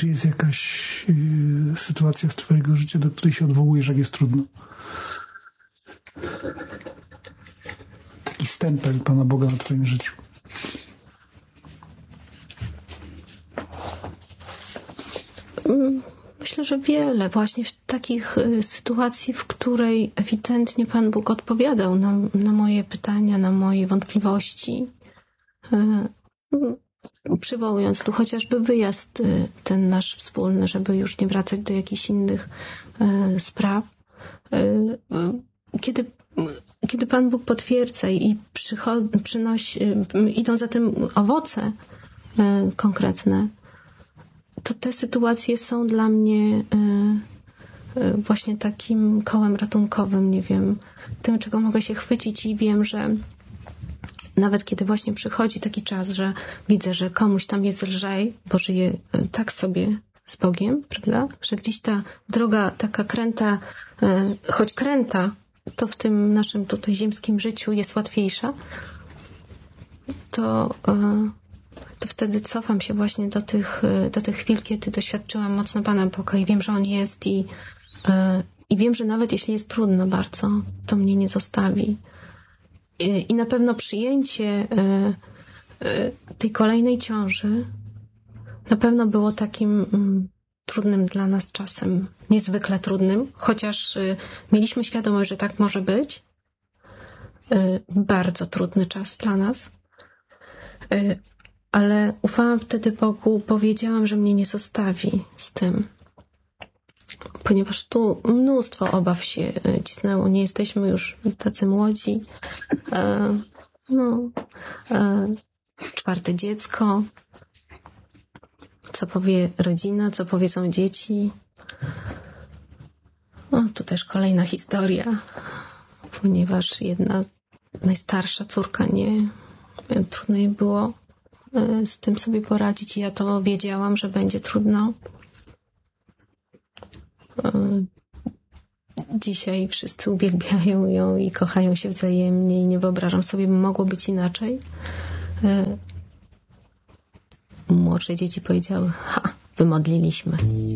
czy jest jakaś sytuacja z twojego życia, do której się odwołujesz, jak jest trudno? Taki stempel Pana Boga na twoim życiu. Myślę, że wiele właśnie takich sytuacji, w której ewidentnie Pan Bóg odpowiadał na moje pytania, na moje wątpliwości. Przywołując tu chociażby wyjazd ten nasz wspólny, żeby już nie wracać do jakichś innych spraw. Kiedy Pan Bóg potwierdza i przynosi, idą za tym owoce konkretne, to te sytuacje są dla mnie właśnie takim kołem ratunkowym, nie wiem, tym, czego mogę się chwycić i wiem, że nawet kiedy właśnie przychodzi taki czas, że widzę, że komuś tam jest lżej, bo żyje tak sobie z Bogiem, prawda? Że gdzieś ta droga taka kręta, choć kręta, to w tym naszym tutaj ziemskim życiu jest łatwiejsza, to wtedy cofam się właśnie do tych chwil, kiedy doświadczyłam mocno Pana Boga i wiem, że On jest i wiem, że nawet jeśli jest trudno bardzo, to mnie nie zostawi. I na pewno przyjęcie tej kolejnej ciąży na pewno było takim trudnym dla nas czasem, niezwykle trudnym, chociaż mieliśmy świadomość, że tak może być. Bardzo trudny czas dla nas. Ale ufałam wtedy Bogu, bo wiedziałam, że mnie nie zostawi z tym. Ponieważ tu mnóstwo obaw się cisnęło. Nie jesteśmy już tacy młodzi. Czwarte dziecko. Co powie rodzina, co powiedzą dzieci. Tu też kolejna historia. Ponieważ jedna najstarsza córka trudno jej było z tym sobie poradzić i ja to wiedziałam, że będzie trudno. Dzisiaj wszyscy uwielbiają ją i kochają się wzajemnie i nie wyobrażam sobie, by mogło być inaczej. Młodsze dzieci powiedziały, wymodliliśmy.